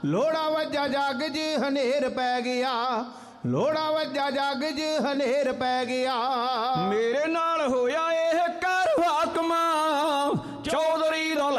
ਲੋੜਾ ਵੱਜਾ ਜੱਗ 'ਚ ਹਨੇਰ ਪੈ ਗਿਆ, ਲੋੜਾ ਵੱਜਾ ਜੱਗ 'ਚ ਹਨੇਰ ਪੈ ਗਿਆ। ਮੇਰੇ ਨਾਲ ਹੋਇਆ ਇਹ